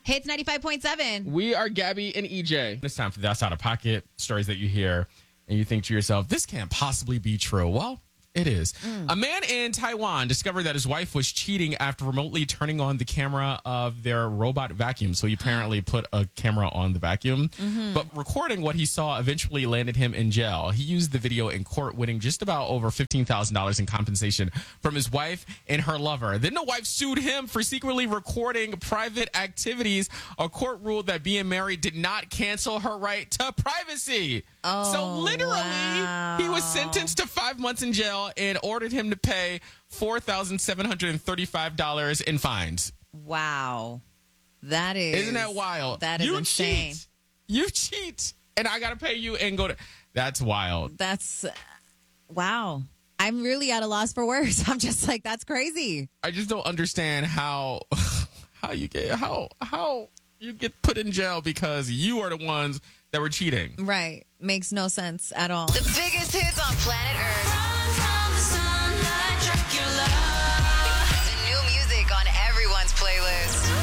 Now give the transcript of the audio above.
Hits 95.7. We are Gabby and EJ. It's time for That's Out of Pocket, stories that you hear and you think to yourself, this can't possibly be true. Well, it is. A man in Taiwan discovered that his wife was cheating after remotely turning on the camera of their robot vacuum. So he apparently put a camera on the vacuum. But recording what he saw eventually landed him in jail. He used the video in court, winning just about over $15,000 in compensation from his wife and her lover. Then the wife sued him for secretly recording private activities. A court ruled that being married did not cancel her right to privacy. So literally, he was sentenced to 5 months in jail and ordered him to pay $4,735 in fines. Wow. That is. Isn't that wild? That is insane. You cheat. And I got to pay you and go to. That's wild. That's. Wow. I'm really at a loss for words. I'm just like, that's crazy. I just don't understand how you get put in jail because you are the ones that were cheating. Right. Makes no sense at all. The biggest hits on planet Earth. Run from the sun.